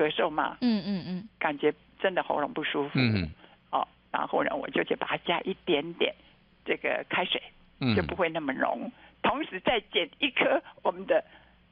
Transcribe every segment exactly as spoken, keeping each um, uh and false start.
咳嗽嘛， 嗯嗯嗯， 感觉真的喉咙不舒服， 嗯， 哦，然后呢，我就去把它加一点点这个开水， 嗯， 就不会那么浓，同时再减一颗我们的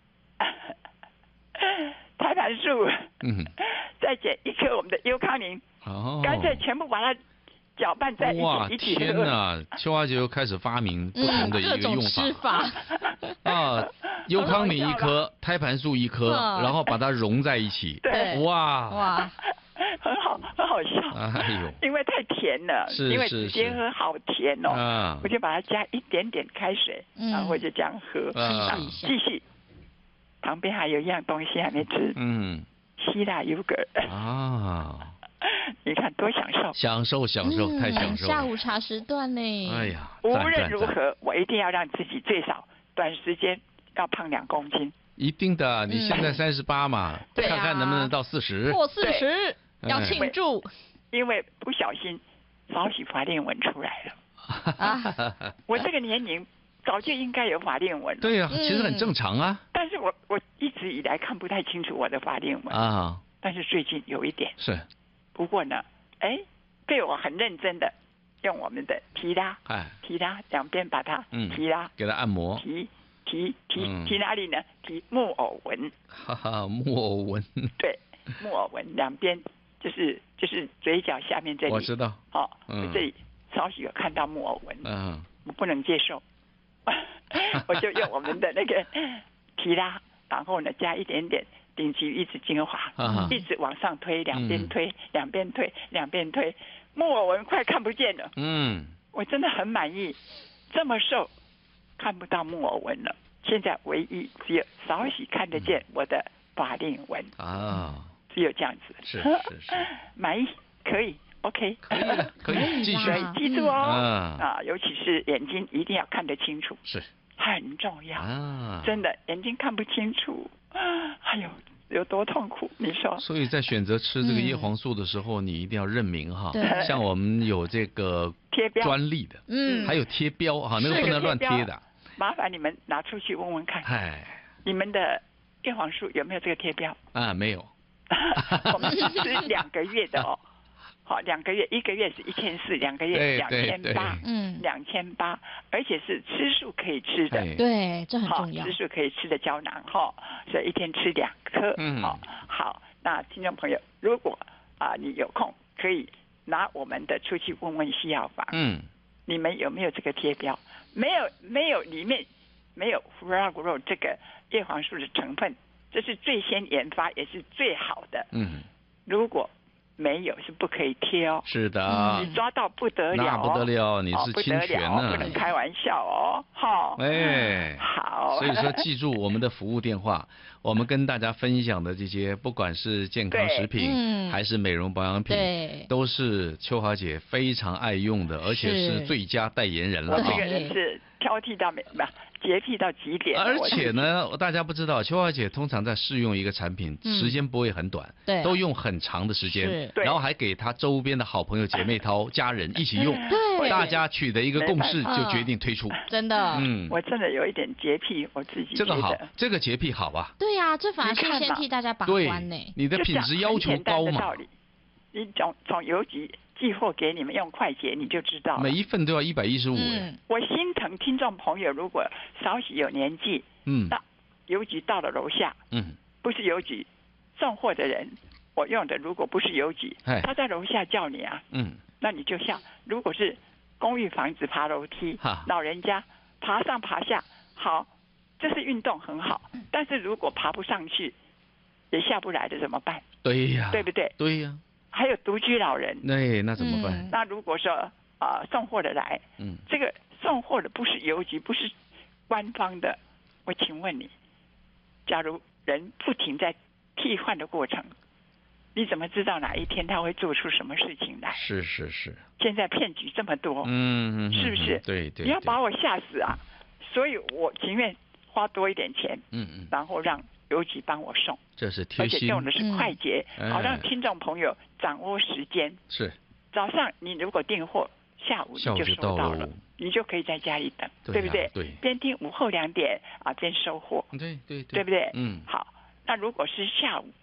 胎盘素， 嗯， 再减一颗我们的优康宁， 哦， 干脆全部把它搅拌在一哇， 起，一起天喝。 哪！秋华姐又开始发明不同的一个用嗯各种吃法法， 啊，优康宁一颗，胎盘素一颗， 嗯然后把它融在一起。 对， 哇哇， 很好，很好笑。 哎呦， 因为太甜了， 是因为是直接是喝好甜哦， 啊我就把它加一点点开水， 嗯然后我就这样喝。 啊试一下继续，旁边还有一样东西还没吃， 嗯希腊优格。 啊， 你看多享受！ 享受享受， 嗯太享受了。 下午茶时段呢， 哎呀， 无赞赞赞， 论如何，我一定要让自己最少短时间要胖两公斤。 一定的。你现在三十八嘛， 对啊看看能不能到四十。 破四十要哎庆祝因为不小心少许法令纹出来了。 啊！ 我这个年龄早就应该有法令纹了， 对呀， 嗯其实很正常啊。 但是我我一直以来看不太清楚我的法令纹， 啊， 但是最近有一点。 是， 不过呢，哎，被我很认真的用我们的提拉哎， 提拉两边把它嗯提拉给他按摩， 提提提嗯提哪里呢？提木偶纹， 哈哈，木偶纹， 对，木偶纹两边就是就是嘴角下面这里， 我知道。 哦， 嗯这里少许有看到木偶纹， 嗯， 我不能接受，我就用我们的那个提拉，然后呢加一点点顶级一直精华， 啊一直往上推，两边嗯推，两边推，两边推，木偶纹快看不见了， 嗯， 我真的很满意，这么瘦看不到木偶纹了，现在唯一只有少许看得见我的法令纹， 啊， 只有这样子， 是是是， 满意，可以 OK， 可以的，可以继续所。以记住哦， 嗯啊，尤其是眼睛一定要看得清楚， 是很重要。 啊， 真的，眼睛看不清楚，哎呦，有多痛苦？你说？ 所以在选择吃这个叶黄素的时候，你一定要认明哈。 对像我们有这个贴标， 专利的， 嗯， 还有贴标哈，那个是不能乱贴标贴的。 麻烦你们拿出去问问看， 哎， 你们的叶黄素有没有这个贴标？ 啊，没有。 我们是吃两个月的哦，好，两个月，一个月是一千四，两个月对两对对千八， 嗯， 两千八，而且是吃素可以吃的。 哎对，这很好， 重要吃。素可以吃的胶囊哈，所以一天吃两颗。 嗯好，好，那听众朋友，如果啊你有空，可以拿我们的出去问问西药房， 嗯， 你们有没有这个贴标？没有，没有，里面没有 Fragro 这个叶黄素的成分，这是最先研发也是最好的。 嗯， 如果没有，是不可以贴哦。 是的嗯， 你抓到不得了、哦， 那不得了，你哦是侵不得了、哦， 权呢不。能开玩笑哦，哈。 哎， 好。 所以说，记住我们的服务电话，我们跟大家分享的这些，不管是健康食品， 嗯还是美容保养品， 对， 都是秋华姐非常爱用的，而且是是最佳代言人了哈我这个。人是挑剔到没不洁癖到极点的， 而我且呢，大家不知道，秋华姐通常在试用一个产品， 嗯时间不会很短， 对都用很长的时间是， 对然后还给她周边的好朋友、姐妹淘、家人一起用， 对大家取得一个共识， 没办法就决定推出。 真的， 嗯， 我真的有一点洁癖，我自己这个好觉得， 这个洁癖好啊， 对呀，这反而是先你看嘛替大家把对关呢。， 你的品质要求高嘛就讲很简单的道，理，你从从邮局寄货给你们用快捷，你就知道了每。一份都要一百一十五， 嗯， 我心疼听众朋友，如果少许有年纪， 嗯到邮局到了楼下， 嗯， 不是邮局送货的人，我用的如果不是邮局哎， 他在楼下叫你啊， 嗯， 那你就像如果是公寓房子爬楼梯哈， 老人家爬上爬下，好，这是运动很好，但是如果爬不上去，也下不来的怎么办？ 对呀， 对不对？ 对呀， 还有独居老人， 那那怎么办？ 嗯那如果说啊、呃送货的来， 嗯， 这个送货的不是邮局，不是官方的，我请问你，假如人不停在替换的过程，你怎么知道哪一天他会做出什么事情来？ 是是是， 现在骗局这么多， 嗯，嗯是不是嗯对对，对你要把我吓死啊！所以我情愿花多一点钱， 嗯嗯， 然后让邮局帮我送， 这是贴而且心， 用的是快捷， 嗯好让哎听众朋友掌握时间。 是早上你如果订货，下午你下午就就到了收到了，你就可以在家里等， 对不对？ 呀对边听午后两点啊，边收货， 对对对不对？ 嗯， 好，那如果是下午